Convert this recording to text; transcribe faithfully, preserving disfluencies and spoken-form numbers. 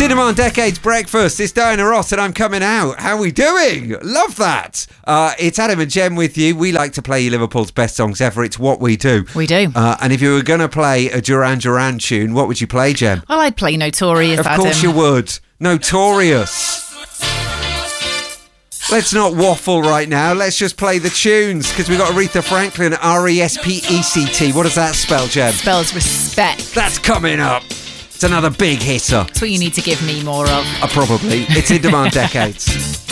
In Demand Decades Breakfast. It's Diana Ross and I'm coming out. How are we doing? Love that. Uh, it's Adam and Jem with you. We like to play Liverpool's best songs ever. It's what we do. We do. Uh, and if you were going to play a Duran Duran tune, what would you play, Jem? Well, I'd play Notorious, Of Adam. course you would. Notorious. Let's not waffle right now. Let's just play the tunes because we've got Aretha Franklin, R E S P E C T. What does that spell, Jem? Spells respect. That's coming up. It's another big hitter. That's what you need to give me more of. Uh, probably. It's In Demand Decades.